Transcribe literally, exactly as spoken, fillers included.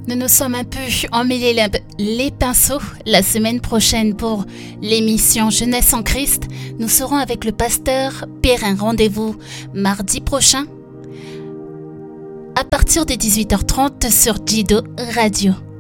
Nous nous sommes un peu emmêlés les, les pinceaux. La semaine prochaine pour l'émission Jeunesse en Christ, nous serons avec le pasteur Perrin. Rendez-vous mardi prochain à partir de dix-huit heures trente sur Jido Radio.